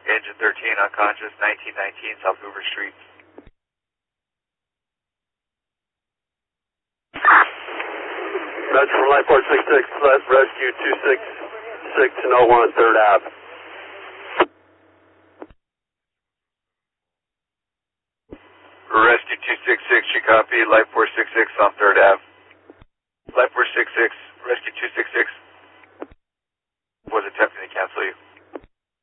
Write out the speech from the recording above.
Engine 13 unconscious, 1919 South Hoover Street. That's from Life 466, rescue 266 and 01 3rd Ave. Rescue 266, you copy, Life 466